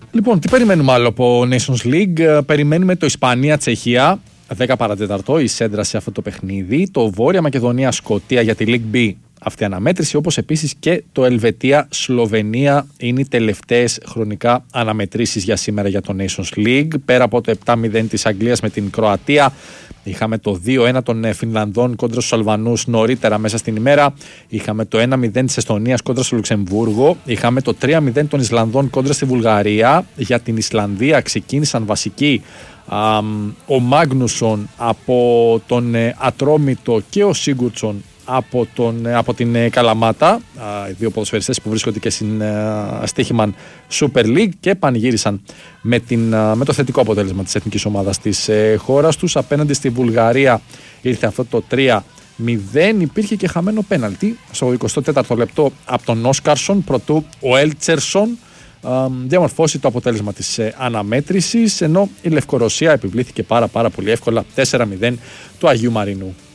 Λοιπόν, τι περιμένουμε άλλο από Nations League? Περιμένουμε το Ισπανία-Τσεχία, 10 παρατέταρτο, η σέντρα σε αυτό το παιχνίδι. Το Βόρεια Μακεδονία-Σκωτία για τη League B, αυτή η αναμέτρηση. Όπως επίσης και το Ελβετία-Σλοβενία είναι οι τελευταίες χρονικά αναμετρήσεις για σήμερα για το Nations League. Πέρα από το 7-0 της Αγγλίας με την Κροατία, είχαμε το 2-1 των Φινλανδών κόντρα στους Αλβανούς νωρίτερα μέσα στην ημέρα. Είχαμε το 1-0 της Εστονίας κόντρα στο Λουξεμβούργο. Είχαμε το 3-0 των Ισλανδών κόντρα στη Βουλγαρία. Για την Ισλανδία ξεκίνησαν βασικοί ο Μάγνουσον από τον Ατρόμητο και ο Σίγκουρτσον από την Καλαμάτα, οι δύο ποδοσφαιριστές που βρίσκονται και στην Στίχημαν Super League, και πανηγύρισαν με το θετικό αποτέλεσμα της εθνικής ομάδας της χώρας τους. Απέναντι στη Βουλγαρία ήρθε αυτό το 3-0. Υπήρχε και χαμένο πέναλτι στο 24ο λεπτό από τον Όσκαρσον, προτού ο Έλτσερσον διαμορφώσει το αποτέλεσμα της αναμέτρησης, ενώ η Λευκορωσία επιβλήθηκε πάρα πολύ εύκολα 4-0 του Αγίου Μαρινού.